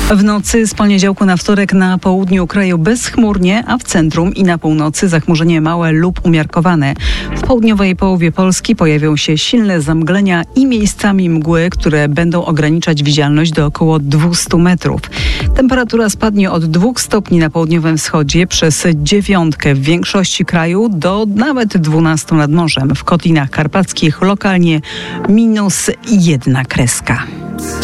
W nocy z poniedziałku na wtorek na południu kraju bezchmurnie, a w centrum i na północy zachmurzenie małe lub umiarkowane. W południowej połowie Polski pojawią się silne zamglenia i miejscami mgły, które będą ograniczać widzialność do około 200 metrów. Temperatura spadnie od 2 stopni na południowym wschodzie przez 9 w większości kraju do nawet 12 nad morzem. W Kotlinach Karpackich lokalnie -1 kreska.